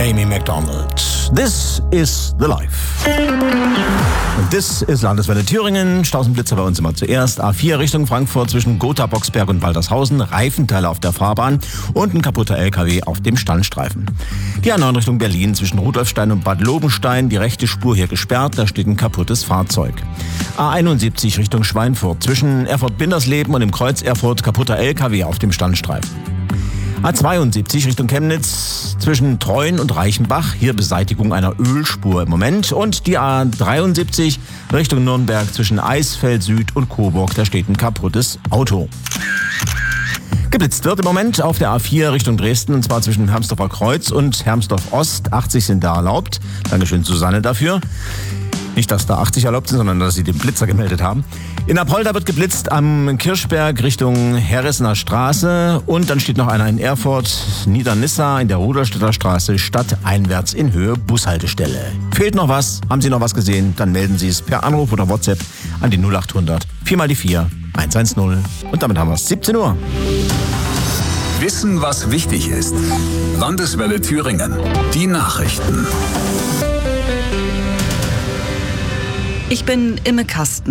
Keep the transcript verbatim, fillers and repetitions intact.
Amy Macdonald. This is the life. Und this ist Landeswelle Thüringen. Stausenblitzer bei uns immer zuerst. A vier Richtung Frankfurt zwischen Gotha, Boxberg und Waltershausen. Reifenteile auf der Fahrbahn und ein kaputter L K W auf dem Standstreifen. Die A neun Richtung Berlin zwischen Rudolfstein und Bad Lobenstein. Die rechte Spur hier gesperrt. Da steht ein kaputtes Fahrzeug. A einundsiebzig Richtung Schweinfurt zwischen Erfurt-Bindersleben und dem Kreuz Erfurt. Kaputter L K W auf dem Standstreifen. A zweiundsiebzig Richtung Chemnitz zwischen Treuen und Reichenbach. Hier Beseitigung einer Ölspur im Moment. Und die A dreiundsiebzig Richtung Nürnberg zwischen Eisfeld Süd und Coburg. Da steht ein kaputtes Auto. Geblitzt wird im Moment auf der A vier Richtung Dresden, und zwar zwischen Hermsdorfer Kreuz und Hermsdorf Ost. achtzig sind da erlaubt. Dankeschön, Susanne, dafür. Nicht, dass da achtzig erlaubt sind, sondern dass sie den Blitzer gemeldet haben. In Apolda wird geblitzt am Kirchberg Richtung Herressener Straße. Und dann steht noch einer in Erfurt, Niedernissa in der Rudolstädter Straße, stadteinwärts in Höhe Bushaltestelle. Fehlt noch was? Haben Sie noch was gesehen? Dann melden Sie es per Anruf oder WhatsApp an die null acht hundert vier mal die vier eins eins null. Und damit haben wir es. siebzehn Uhr. Wissen, was wichtig ist. Landeswelle Thüringen. Die Nachrichten. Ich bin Imme Kasten.